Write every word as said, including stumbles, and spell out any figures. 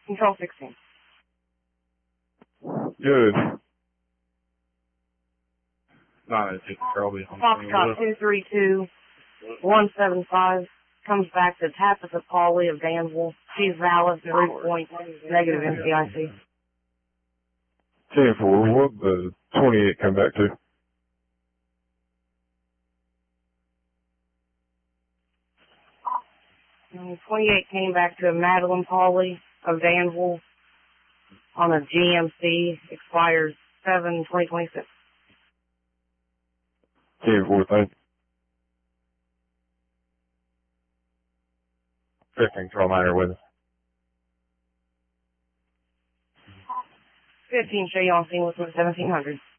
Control sixteen. Good. Not a control. Foxtrot two three two one seven five comes back to Tabitha Pauley of Danville. She's valid, three point negative N C I C. ten four, what the twenty-eight come back to? And twenty-eight came back to Madeline Pauley of Danville on a G M C, expires seven twenty twenty-six. ten four, thank you. fifteen control minor with us. fifteen, show you on scene with seventeen hundred.